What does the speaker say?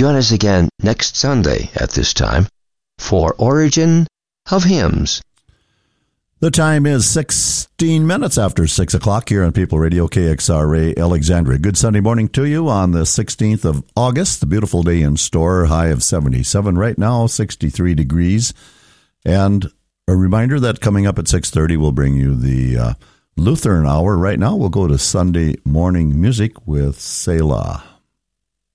join us again next Sunday at this time for Origin of Hymns. The time is 16 minutes after 6 o'clock here on People Radio KXRA Alexandria. Good Sunday morning to you on the 16th of August. A beautiful day in store, high of 77 right now, 63 degrees. And a reminder that coming up at 6:30 we'll bring you the Lutheran Hour. Right now we'll go to Sunday morning music with Selah.